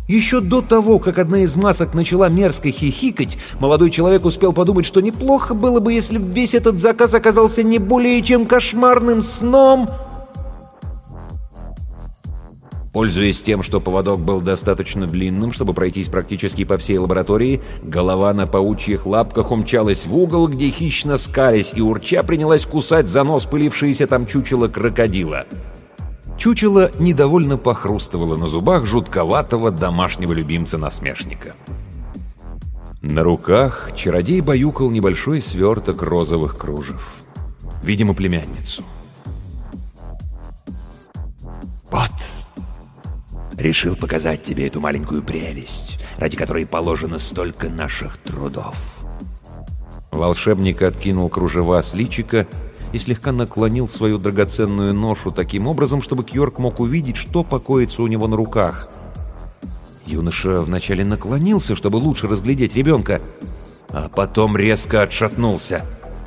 Еще до того, как одна из масок начала мерзко хихикать, молодой человек успел подумать, что неплохо было бы, если бы весь этот заказ оказался не более чем кошмарным сном. Пользуясь тем, что поводок был достаточно длинным, чтобы пройтись практически по всей лаборатории, голова на паучьих лапках умчалась в угол, где, хищно скалясь и урча, принялась кусать за нос пылившееся там чучело крокодила. Чучело недовольно похрустывало на зубах жутковатого домашнего любимца-насмешника. На руках чародей баюкал небольшой сверток розовых кружев. Видимо, племянницу. «Вот, решил показать тебе эту маленькую прелесть, ради которой положено столько наших трудов». Волшебник откинул кружева с личика и слегка наклонил свою драгоценную ношу таким образом, чтобы Кьорк мог увидеть, что покоится у него на руках. Юноша вначале наклонился, чтобы лучше разглядеть ребенка, а потом резко отшатнулся.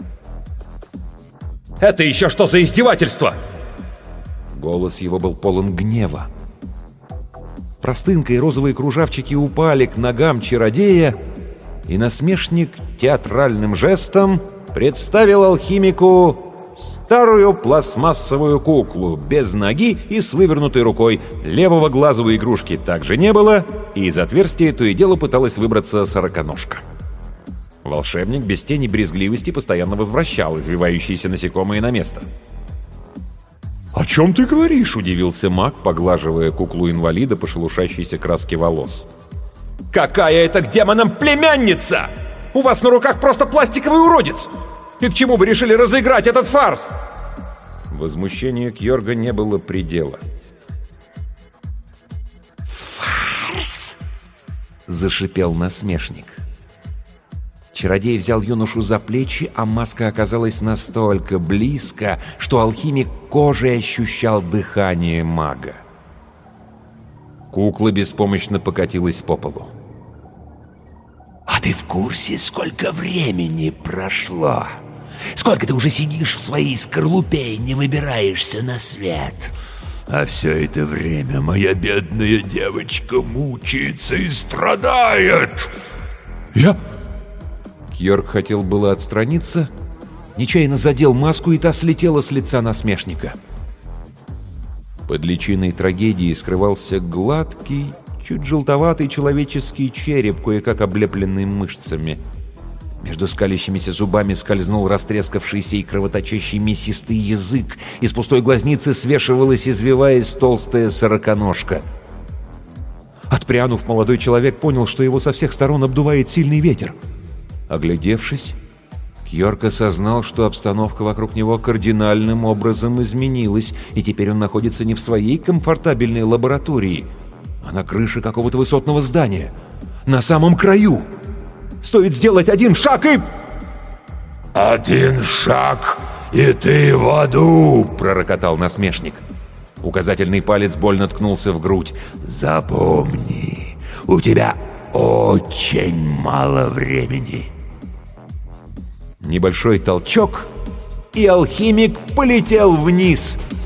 «Это еще что за издевательство?» Голос его был полон гнева. Простынка и розовые кружавчики упали к ногам чародея, и насмешник театральным жестом представил алхимику старую пластмассовую куклу без ноги и с вывернутой рукой. Левого глаза у игрушки также не было, и из отверстия то и дело пыталась выбраться сороконожка. Волшебник без тени брезгливости постоянно возвращал извивающиеся насекомые на место. «О чем ты говоришь?» — удивился маг, поглаживая куклу-инвалида по шелушащейся краске волос. «Какая это к демонам племянница? У вас на руках просто пластиковый уродец! И к чему вы решили разыграть этот фарс?» Возмущению Кьорга не было предела. «Фарс!» — зашипел насмешник. Чародей взял юношу за плечи, а маска оказалась настолько близко, что алхимик кожей ощущал дыхание мага. Кукла беспомощно покатилась по полу. «А ты в курсе, сколько времени прошло? Сколько ты уже сидишь в своей скорлупе и не выбираешься на свет? А все это время моя бедная девочка мучается и страдает!» Кьорк хотел было отстраниться, нечаянно задел маску, и та слетела с лица насмешника. Под личиной трагедии скрывался гладкий, чуть желтоватый человеческий череп, кое-как облепленный мышцами. Между скалящимися зубами скользнул растрескавшийся и кровоточащий мясистый язык. Из пустой глазницы свешивалась, извиваясь, толстая сороконожка. Отпрянув, молодой человек понял, что его со всех сторон обдувает сильный ветер. Оглядевшись, Кьорк осознал, что обстановка вокруг него кардинальным образом изменилась, и теперь он находится не в своей комфортабельной лаборатории, а на крыше какого-то высотного здания, на самом краю. Стоит сделать один шаг и... «Один шаг, и ты в аду!» — пророкотал насмешник. Указательный палец больно ткнулся в грудь. «Запомни, у тебя очень мало времени». Небольшой толчок, и алхимик полетел вниз —